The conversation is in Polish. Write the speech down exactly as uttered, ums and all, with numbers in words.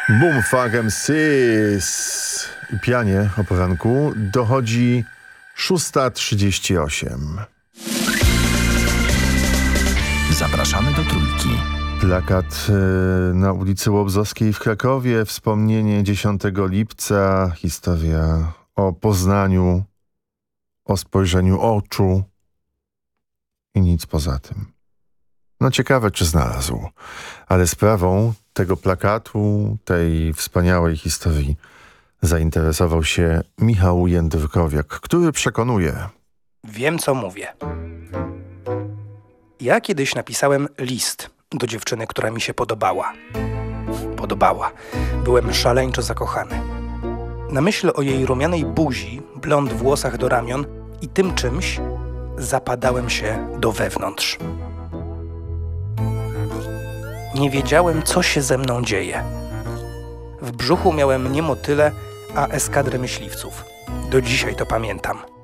Boom Funk M Cs i pianie o poranku. Dochodzi szósta trzydzieści osiem. Zapraszamy do Trójki. Plakat y, na ulicy Łobzowskiej w Krakowie. Wspomnienie dziesiątego lipca. Historia o Poznaniu, o spojrzeniu oczu i nic poza tym. No ciekawe, czy znalazł. Ale sprawą tego plakatu, tej wspaniałej historii zainteresował się Michał Jędrkowiak, który przekonuje. Wiem, co mówię. Ja kiedyś napisałem list do dziewczyny, która mi się podobała. Podobała. Byłem szaleńczo zakochany. Na myśl o jej rumianej buzi, blond włosach do ramion i tym czymś zapadałem się do wewnątrz. Nie wiedziałem, co się ze mną dzieje. W brzuchu miałem nie motyle, a eskadrę myśliwców. Do dzisiaj to pamiętam.